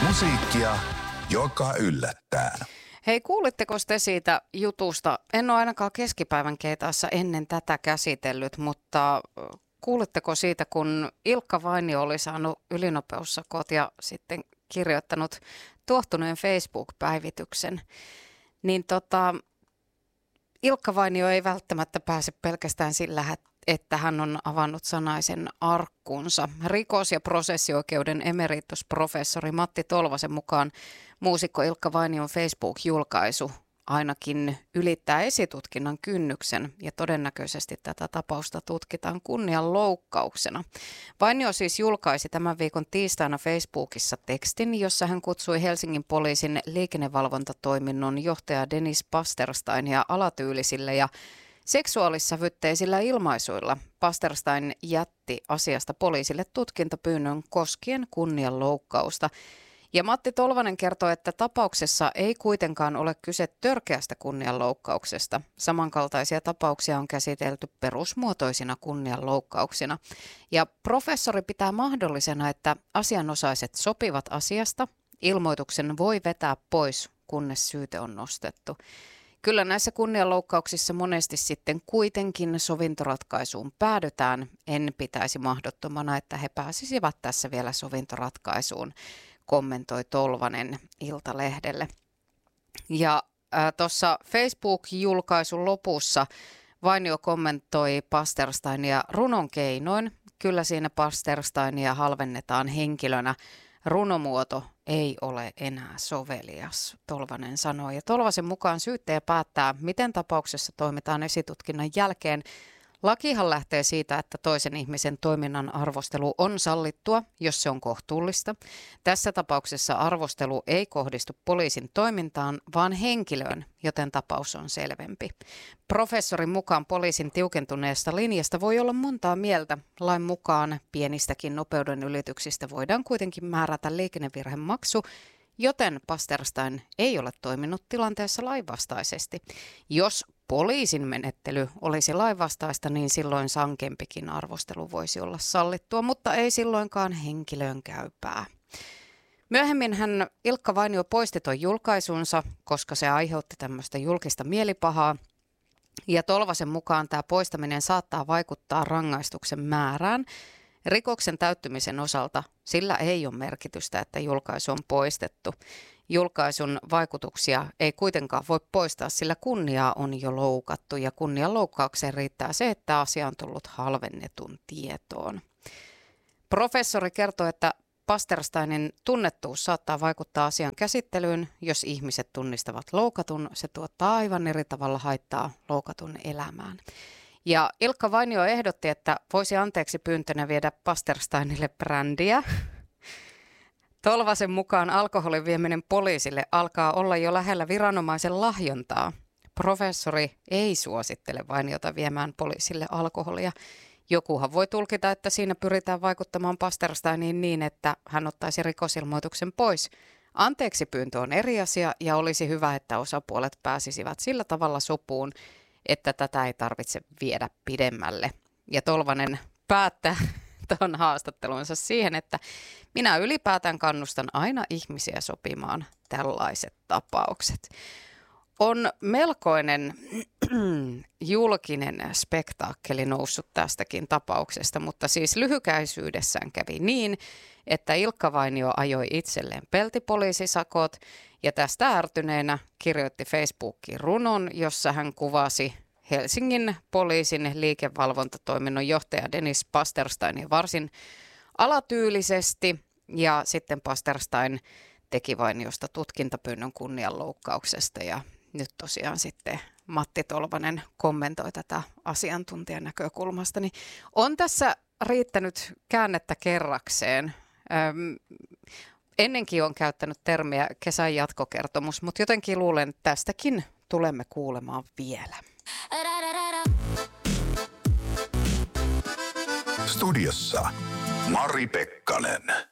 Musiikkia, joka yllättää. Hei, kuulitteko te siitä jutusta? En ole ainakaan keskipäivän keitaassa ennen tätä käsitellyt, mutta kuulitteko siitä, kun Ilkka Vainio oli saanut ylinopeussakot ja sitten kirjoittanut tuohtuneen Facebook-päivityksen, niin Ilkka Vainio ei välttämättä pääse pelkästään sillä, että hän on avannut sanaisen arkkunsa. Rikos- ja prosessioikeuden emeritusprofessori Matti Tolvasen mukaan muusikko Ilkka Vainion Facebook-julkaisu ainakin ylittää esitutkinnan kynnyksen ja todennäköisesti tätä tapausta tutkitaan kunnianloukkauksena. Vainio siis julkaisi tämän viikon tiistaina Facebookissa tekstin, jossa hän kutsui Helsingin poliisin liikennevalvontatoiminnon johtaja Dennis Pastersteinia alatyylisille ja seksuaalissävytteisillä ilmaisuilla. Pasterstein jätti asiasta poliisille tutkintapyynnön koskien kunnianloukkausta. Ja Matti Tolvanen kertoi, että tapauksessa ei kuitenkaan ole kyse törkeästä kunnianloukkauksesta. Samankaltaisia tapauksia on käsitelty perusmuotoisina kunnianloukkauksina. Ja professori pitää mahdollisena, että asianosaiset sopivat asiasta. Ilmoituksen voi vetää pois, kunnes syyte on nostettu. Kyllä näissä kunnianloukkauksissa monesti sitten kuitenkin sovintoratkaisuun päädytään. En pitäisi mahdottomana, että he pääsisivät tässä vielä sovintoratkaisuun, kommentoi Tolvanen Iltalehdelle. Ja tuossa Facebook-julkaisun lopussa Vainio kommentoi Pastersteinia runon keinoin. Kyllä siinä Pastersteinia halvennetaan henkilönä. Runomuoto ei ole enää sovelias, Tolvanen sanoi. Ja Tolvasen mukaan syyttäjä päättää, miten tapauksessa toimitaan esitutkinnan jälkeen. Lakihan lähtee siitä, että toisen ihmisen toiminnan arvostelu on sallittua, jos se on kohtuullista. Tässä tapauksessa arvostelu ei kohdistu poliisin toimintaan, vaan henkilöön, joten tapaus on selvempi. Professorin mukaan poliisin tiukentuneesta linjasta voi olla montaa mieltä. Lain mukaan pienistäkin nopeuden ylityksistä voidaan kuitenkin määrätä liikennevirhemaksu, joten Pasterstein ei ole toiminut tilanteessa lainvastaisesti. Jos poliisin menettely olisi lainvastaista, niin silloin sankempikin arvostelu voisi olla sallittua, mutta ei silloinkaan henkilöön käypää. Myöhemmin Ilkka Vainio poisti tuon julkaisunsa, koska se aiheutti tämmöistä julkista mielipahaa. Ja Tolvasen mukaan tämä poistaminen saattaa vaikuttaa rangaistuksen määrään. Rikoksen täyttymisen osalta sillä ei ole merkitystä, että julkaisu on poistettu. Julkaisun vaikutuksia ei kuitenkaan voi poistaa, sillä kunniaa on jo loukattu ja kunnianloukkaukseen riittää se, että asia on tullut halvennetun tietoon. Professori kertoi, että Pastersteinin tunnettuus saattaa vaikuttaa asian käsittelyyn. Jos ihmiset tunnistavat loukatun, se tuottaa aivan eri tavalla haittaa loukatun elämään. Ja Ilkka Vainio ehdotti, että voisi anteeksi pyyntönä viedä Pastersteinille brändiä. Tolvasen mukaan alkoholin vieminen poliisille alkaa olla jo lähellä viranomaisen lahjontaa. Professori ei suosittele Vainiota viemään poliisille alkoholia. Jokuhan voi tulkita, että siinä pyritään vaikuttamaan Pastersteiniin niin, että hän ottaisi rikosilmoituksen pois. Anteeksi pyyntö on eri asia ja olisi hyvä, että osapuolet pääsisivät sillä tavalla sopuun, että tätä ei tarvitse viedä pidemmälle. Ja Tolvanen päättää tuon haastattelunsa siihen, että minä ylipäätään kannustan aina ihmisiä sopimaan tällaiset tapaukset. On melkoinen julkinen spektaakkeli noussut tästäkin tapauksesta, mutta siis lyhykäisyydessään kävi niin, että Ilkka Vainio ajoi itselleen peltipoliisisakot ja tästä ärtyneenä kirjoitti Facebookiin runon, jossa hän kuvasi Helsingin poliisin liikevalvontatoiminnon johtaja Dennis Pastersteinia varsin alatyylisesti ja sitten Pasterstein teki Vainiosta tutkintapyynnön kunnianloukkauksesta ja nyt tosiaan sitten Matti Tolvanen kommentoi tätä asiantuntijan näkökulmasta, niin on tässä riittänyt käännettä kerrakseen. Ennenkin on käyttänyt termiä kesän jatkokertomus, mutta jotenkin luulen, että tästäkin tulemme kuulemaan vielä. Studiossa Mari Pekkanen.